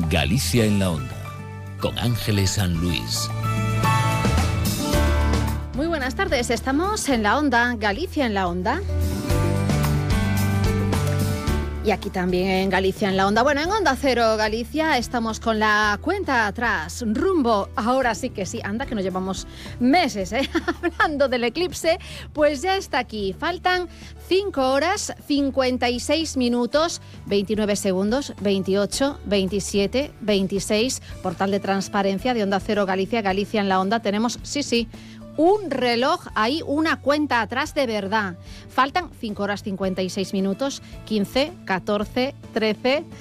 Galicia en la Onda, con Ángeles San Luis. Muy buenas tardes, estamos en la Onda, Galicia en la Onda. Y aquí también en Galicia en la Onda. Bueno, en Onda Cero Galicia estamos con la cuenta atrás, rumbo, ahora sí que sí, anda que nos llevamos meses, hablando del eclipse, pues ya está aquí. Faltan 5 horas, 56 minutos, 29 segundos, 28, 27, 26, portal de transparencia de Onda Cero Galicia, Galicia en la Onda. Tenemos, sí, un reloj ahí, una cuenta atrás de verdad. Faltan 5 horas 56 minutos, 15, 14, 13...